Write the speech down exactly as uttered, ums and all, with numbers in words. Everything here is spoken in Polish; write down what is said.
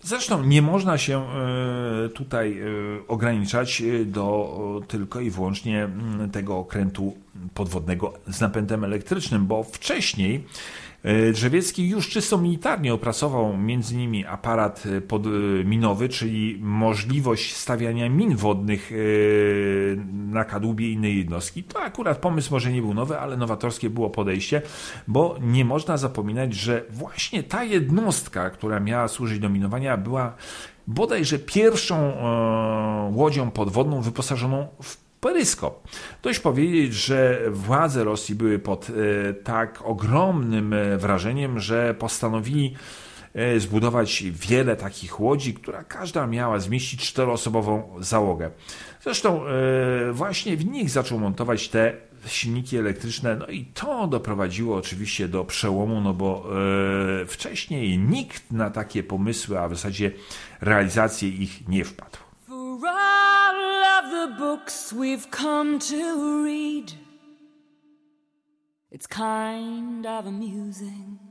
Zresztą nie można się tutaj ograniczać do tylko i wyłącznie tego okrętu podwodnego z napędem elektrycznym, bo wcześniej Drzewiecki już czysto militarnie opracował między innymi aparat podminowy, czyli możliwość stawiania min wodnych na kadłubie innej jednostki. To akurat pomysł może nie był nowy, ale nowatorskie było podejście, bo nie można zapominać, że właśnie ta jednostka, która miała służyć do minowania, była bodajże pierwszą łodzią podwodną wyposażoną w peryskop. Dość powiedzieć, że władze Rosji były pod e, tak ogromnym wrażeniem, że postanowili e, zbudować wiele takich łodzi, która każda miała zmieścić czteroosobową załogę. Zresztą e, właśnie w nich zaczął montować te silniki elektryczne, no i to doprowadziło oczywiście do przełomu, no bo e, wcześniej nikt na takie pomysły, a w zasadzie realizację ich nie wpadł. Of the books we've come to read, it's kind of amusing